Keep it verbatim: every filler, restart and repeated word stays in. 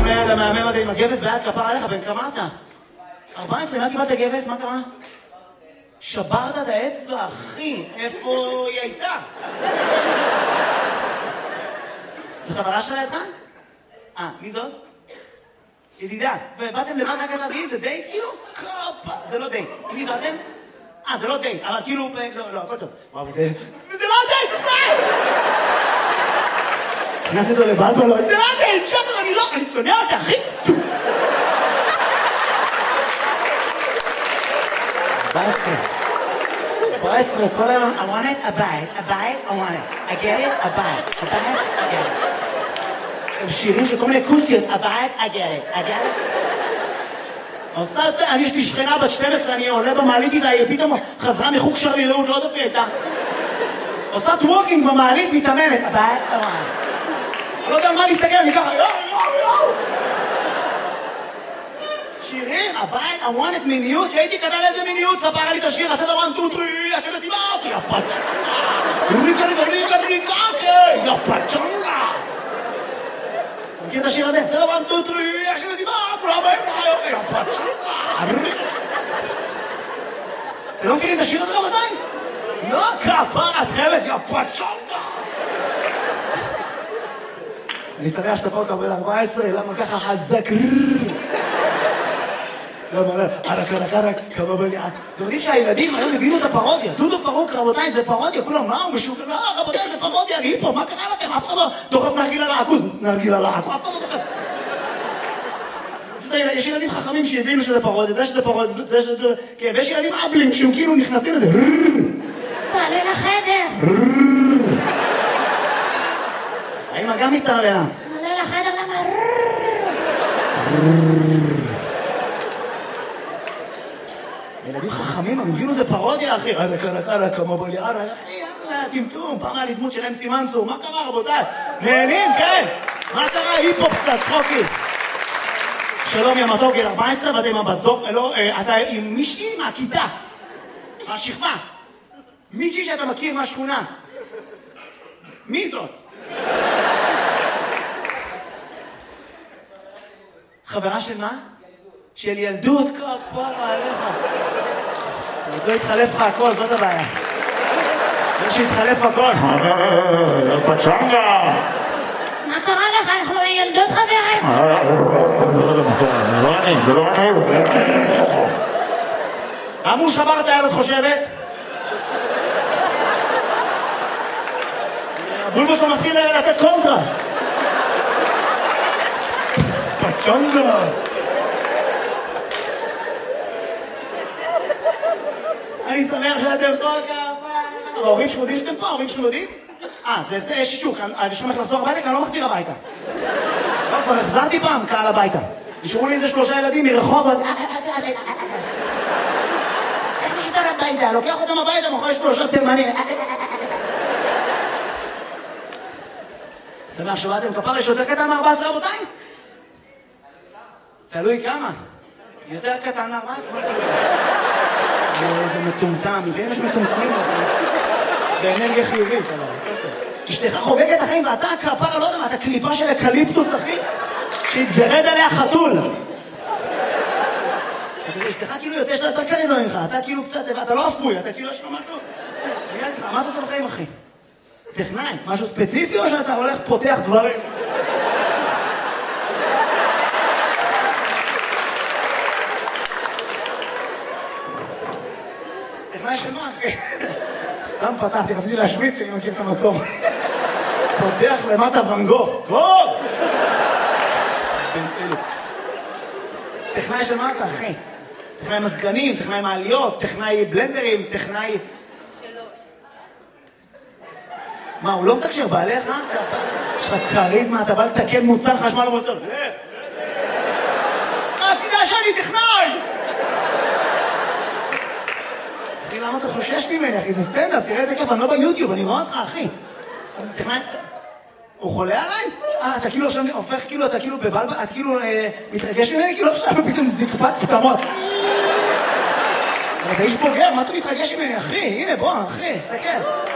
שלום לילד המהמם הזה עם הגבס ביד, כפר עליך, בן כמה אתה? ארבע עשרה, מה קיבלת גבס? מה קרה? שברת את האצבע, אחי, איפה היא הייתה? זו חברה שלה לידך? אה, מי זאת? ידידה, ובאתם לבד רק להביא, זה דייט כאילו? קופה, זה לא דייט. עם מי באתם? אה, זה לא דייט, אבל כאילו, לא, לא, הכל טוב. וואו, זה... וזה לא דייט בכלל! נכנס אותו לבלבלות, זה לא דייט, שבר, אני לא, אני שונא אותה, אחי! ארבע עשרה. ארבע עשרה, כל היום, I want it, a bite, a bite, I want it. I get it, a bite, a bite, I get it. שירים של כל מיני כוסיות, הבית, I get it, I get it. עושה, אני יש לי שכנה בת שתים עשרה, אני עולה במעלית איתה, היא פתאום חזרה מחוג שרירות, לא יודעת איתה. עושה טוורקינג במעלית, מתאמנת, הבית, I want it. לא יודע מה להסתכל, אני ככה, יואו, יואו, יואו. שירים, הבית, I want it, מיניות, שהייתי קטן איזה מיניות, כפרה לי את השיר, עשה דבר, טו, טרי, השם הסיבה, יא פצ'נגה. ריקה, ריקה, ריקה, ריקה, יא פצ'נגה. מכיר את השיר הזה? בסדר, one, two, three, השיר מסיבה, כולם באים לך, יא פצ'נגה. אתם לא מכירים את השיר הזה רבותיי? לא, כפרה, חמת, יא פצ'נגה. אני שמח שאתה פה קבל ארבע עשרה, למה ככה חזק? למה לא? ערק, ערק, ערק, כמה בליעה. זה מדהים שהילדים היום הבינו את הפרודיה. דודו פרוק, רבותיי, זה פרודיה. כולם, מה הוא משוגע? לא, רבותיי, זה פרודיה, אני פה, מה קרה לכם? אף אחד לא דוחף נרגילה לעכוז. נרגילה לעכוז, אף אחד לא דוחף. יש ילדים חכמים שהבינו שזה פרודיה, זה שזה פרודיה, זה שזה... כן, ויש ילדים אבלים שהם כאילו נכנסים לזה. תעלה לחדר. האמא גם מתערללה. תעלה לחדר, למה? ילדים חכמים, הם הבינו זה פרודיה, אחי. רדה קרה קרה, כמו בליערה. אחי, יאללה, טמטום. פעם היה לי דמות שלהם סימנסו. מה קרה, רבותיי? נהנים, כן? מה קרה? היפו קצת, צחוקי. שלום, יא מתוק, גיל ארבע עשרה, ואתה עם הבת זוג, לא, אתה עם מישהי מהכיתה. מהשכבה. מישהי שאתה מכיר מהשכונה. מי זאת? חברה של מה? של ילדות, כפרה עליך. עוד לא התחלף לך הכל, זאת הבעיה. לא שהתחלף הכל. פצ'נגה! מה קרה לך? אנחנו ילדות חברים. זה לא אני, זה לא אני. אמרו שבר את היד, את חושבת? הבולבו שלו מתחיל לתת קונטרה. פצ'נגה! אני שמח שאתם פה כמה... ההורים שלכם יודעים שאתם פה? ההורים שלכם יודעים? אה, זה יש אישור, אני שלכם איך לחזור הביתה, כי אני לא מחזיר הביתה. לא, כבר החזרתי פעם קהל הביתה. נשארו לי איזה שלושה ילדים מרחוב... איך נחזור הביתה? לוקח אותם הביתה, מאחורי שלושה תימנים. שמח שבאתם, כפר יש יותר קטן מ-ארבע עשרה רבותיי? תלוי כמה. יותר קטן מ-ארבע עשרה? איזה מטומטם, לפעמים יש מטומטמים באנרגיה חיובית. אשתך חוגגת החיים ואתה כפרה, לא יודע מה, אתה קליפה של אקליפטוס, אחי, שהתגרד עליה חתול. אשתך כאילו יותר שלה יותר קריזמה ממך, אתה כאילו קצת, אתה לא אפוי, אתה כאילו יש לו משהו. מה אתה עושה בחיים, אחי? טכנאי, משהו ספציפי או שאתה הולך פותח דברים? טכנאי של מה, אחי? סתם פתחתי, רציתי להשוויץ שאני מכיר את המקום. פותח למטה ואן גוך, סגור! טכנאי של מה אתה, אחי? טכנאי מזגנים, טכנאי מעליות, טכנאי בלנדרים, טכנאי... מה, הוא לא מתקשר בעליך? יש לך קריזמה, אתה בא לתקן מוצר חשמל ומוצר. אה, תדע שאני טכנאי! אחי, למה אתה חושש ממני, אחי? זה סטנדאפ, תראה איזה כיף, אני לא ביוטיוב, אני רואה אותך, אחי. טכנאי... הוא חולה עליי? אה, אתה כאילו עכשיו הופך, כאילו, אתה כאילו בבלבל, אתה כאילו מתרגש ממני, כאילו עכשיו פתאום זקפת פתמות. אבל אתה איש בוגר, מה אתה מתרגש ממני, אחי? הנה, בוא, אחי, סתכל.